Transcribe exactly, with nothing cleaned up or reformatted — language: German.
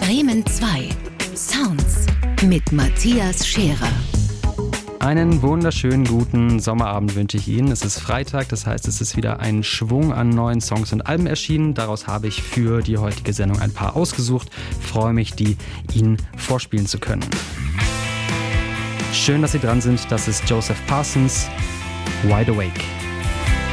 Bremen zwei. Sounds mit Matthias Scherer. Einen wunderschönen guten Sommerabend wünsche ich Ihnen. Es ist Freitag, das heißt, es ist wieder ein Schwung an neuen Songs und Alben erschienen. Daraus habe ich für die heutige Sendung ein paar ausgesucht. Ich freue mich, die Ihnen vorspielen zu können. Schön, dass Sie dran sind. Das ist Joseph Parsons, Wide Awake.